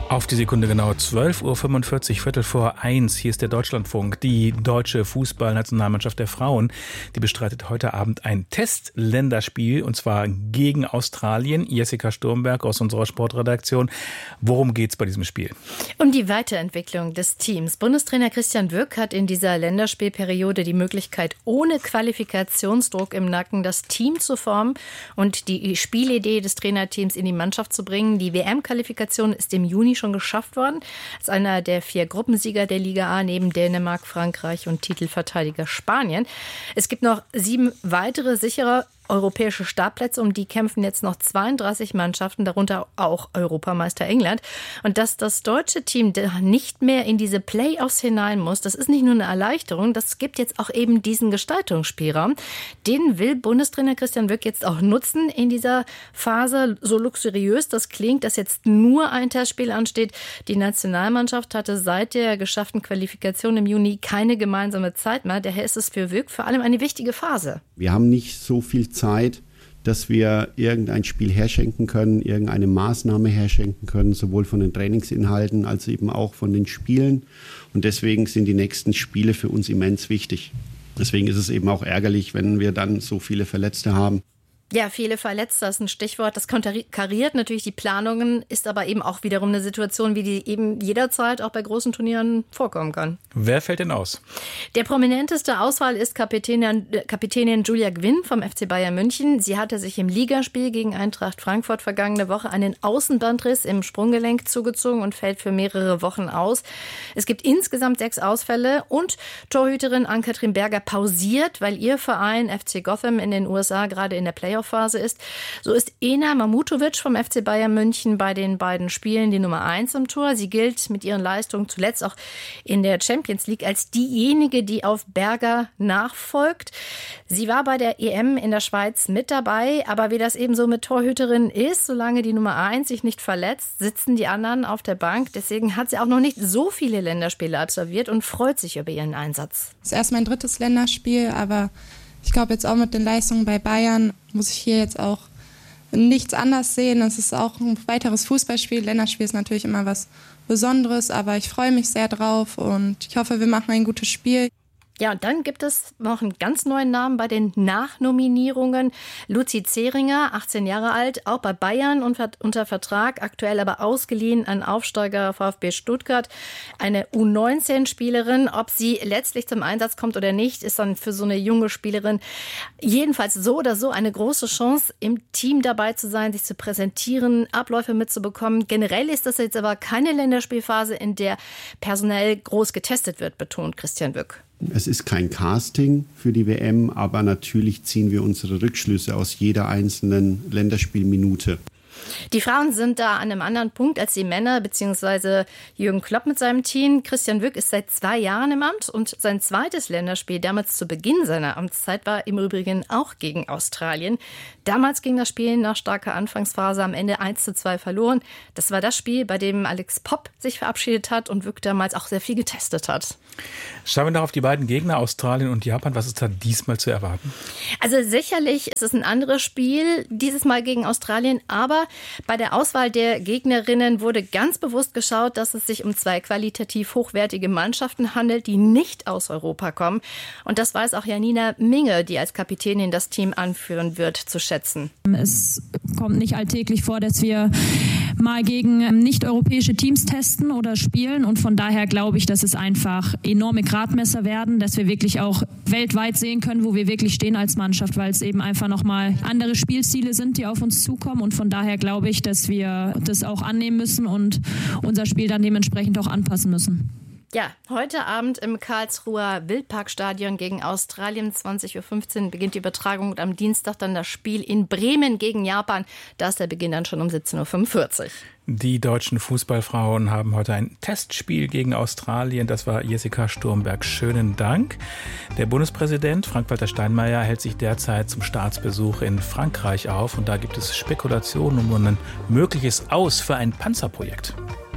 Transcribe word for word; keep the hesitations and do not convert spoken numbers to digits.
Auf die Sekunde genau zwölf Uhr fünfundvierzig, Viertel vor eins. Hier ist der Deutschlandfunk. Die deutsche Fußballnationalmannschaft der Frauen, die bestreitet heute Abend ein Testländerspiel und zwar gegen Australien. Jessica Sturmberg aus unserer Sportredaktion. Worum geht's bei diesem Spiel? Um die Weiterentwicklung des Teams. Bundestrainer Christian Wück hat in dieser Länderspielperiode die Möglichkeit, ohne Qualifikationsdruck im Nacken das Team zu formen und die Spielidee des Trainerteams in die Mannschaft zu bringen. Die W M-Qualifikation ist im Juni schon geschafft worden. Als einer der vier Gruppensieger der Liga A neben Dänemark, Frankreich und Titelverteidiger Spanien. Es gibt noch sieben weitere sichere europäische Startplätze, um die kämpfen jetzt noch zweiunddreißig Mannschaften, darunter auch Europameister England. Und dass das deutsche Team nicht mehr in diese Playoffs hinein muss, das ist nicht nur eine Erleichterung, das gibt jetzt auch eben diesen Gestaltungsspielraum. Den will Bundestrainer Christian Wück jetzt auch nutzen in dieser Phase. So luxuriös das klingt, dass jetzt nur ein Testspiel ansteht. Die Nationalmannschaft hatte seit der geschafften Qualifikation im Juni keine gemeinsame Zeit mehr. Daher ist es für Wück vor allem eine wichtige Phase. Wir haben nicht so viel Zeit Zeit, dass wir irgendein Spiel herschenken können, irgendeine Maßnahme herschenken können, sowohl von den Trainingsinhalten als eben auch von den Spielen. Und deswegen sind die nächsten Spiele für uns immens wichtig. Deswegen ist es eben auch ärgerlich, wenn wir dann so viele Verletzte haben. Ja, viele Verletzte, das ist ein Stichwort. Das konterkariert natürlich die Planungen, ist aber eben auch wiederum eine Situation, wie die eben jederzeit auch bei großen Turnieren vorkommen kann. Wer fällt denn aus? Der prominenteste Auswahl ist Kapitänin, Kapitänin Julia Gwynn vom F C Bayern München. Sie hatte sich im Ligaspiel gegen Eintracht Frankfurt vergangene Woche einen Außenbandriss im Sprunggelenk zugezogen und fällt für mehrere Wochen aus. Es gibt insgesamt sechs Ausfälle und Torhüterin Ann-Kathrin Berger pausiert, weil ihr Verein F C Gotham in den U S A gerade in der Playoff Phase ist. So ist Ena Mamutovic vom F C Bayern München bei den beiden Spielen die Nummer eins im Tor. Sie gilt mit ihren Leistungen zuletzt auch in der Champions League als diejenige, die auf Berger nachfolgt. Sie war bei der E M in der Schweiz mit dabei, aber wie das eben so mit Torhüterinnen ist, solange die Nummer eins sich nicht verletzt, sitzen die anderen auf der Bank. Deswegen hat sie auch noch nicht so viele Länderspiele absolviert und freut sich über ihren Einsatz. Das ist erst mein drittes Länderspiel, aber ich glaube jetzt auch mit den Leistungen bei Bayern muss ich hier jetzt auch nichts anders sehen. Es ist auch ein weiteres Fußballspiel. Länderspiel ist natürlich immer was Besonderes, aber ich freue mich sehr drauf und ich hoffe, wir machen ein gutes Spiel. Ja, und dann gibt es noch einen ganz neuen Namen bei den Nachnominierungen. Luzi Zehringer, achtzehn Jahre alt, auch bei Bayern unter Vertrag, aktuell aber ausgeliehen an Aufsteiger VfB Stuttgart. Eine U neunzehn-Spielerin. Ob sie letztlich zum Einsatz kommt oder nicht, ist dann für so eine junge Spielerin jedenfalls so oder so eine große Chance, im Team dabei zu sein, sich zu präsentieren, Abläufe mitzubekommen. Generell ist das jetzt aber keine Länderspielphase, in der personell groß getestet wird, betont Christian Wück. Es ist kein Casting für die W M, aber natürlich ziehen wir unsere Rückschlüsse aus jeder einzelnen Länderspielminute. Die Frauen sind da an einem anderen Punkt als die Männer, beziehungsweise Jürgen Klopp mit seinem Team. Christian Wück ist seit zwei Jahren im Amt und sein zweites Länderspiel, damals zu Beginn seiner Amtszeit, war im Übrigen auch gegen Australien. Damals ging das Spiel nach starker Anfangsphase am Ende eins zu zwei verloren. Das war das Spiel, bei dem Alex Popp sich verabschiedet hat und Wück damals auch sehr viel getestet hat. Schauen wir noch auf die beiden Gegner, Australien und Japan. Was ist da diesmal zu erwarten? Also sicherlich ist es ein anderes Spiel, dieses Mal gegen Australien, aber bei der Auswahl der Gegnerinnen wurde ganz bewusst geschaut, dass es sich um zwei qualitativ hochwertige Mannschaften handelt, die nicht aus Europa kommen. Und das weiß auch Janina Minge, die als Kapitänin das Team anführen wird, zu schätzen. Es kommt nicht alltäglich vor, dass wir mal gegen nicht-europäische Teams testen oder spielen. Und von daher glaube ich, dass es einfach enorme Gradmesser werden, dass wir wirklich auch weltweit sehen können, wo wir wirklich stehen als Mannschaft, weil es eben einfach nochmal andere Spielstile sind, die auf uns zukommen. Und von daher glaube ich, dass wir das auch annehmen müssen und unser Spiel dann dementsprechend auch anpassen müssen. Ja, heute Abend im Karlsruher Wildparkstadion gegen Australien, zwanzig Uhr fünfzehn beginnt die Übertragung und am Dienstag dann das Spiel in Bremen gegen Japan. Da ist der Beginn dann schon um siebzehn Uhr fünfundvierzig. Die deutschen Fußballfrauen haben heute ein Testspiel gegen Australien. Das war Jessica Sturmberg. Schönen Dank. Der Bundespräsident Frank-Walter Steinmeier hält sich derzeit zum Staatsbesuch in Frankreich auf. Und da gibt es Spekulationen um ein mögliches Aus für ein Panzerprojekt.